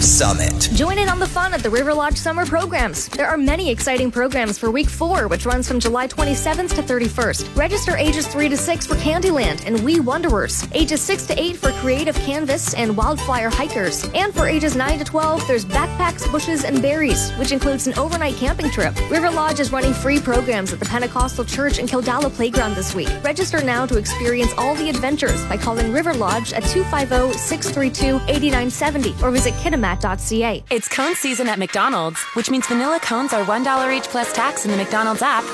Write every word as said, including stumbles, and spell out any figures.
Summit. Join in on the fun at the River Lodge Summer Programs. There are many exciting programs for week four, which runs from July twenty-seventh to thirty-first. Register ages three to six for Candyland and We Wanderers, ages six to eight for Creative Canvas and Wildfire Hikers, and for ages nine to twelve, there's Backpacks, Bushes, and Berries, which includes an overnight camping trip. River Lodge is running free programs at the Pentecostal Church and Kildala Playground this week. Register now to experience all the adventures by calling River Lodge at two five zero, six three two, eight nine seven zero or visit kitamat dot c a. It's cone season at McDonald's, which means vanilla cones are one dollar each plus tax in the McDonald's app.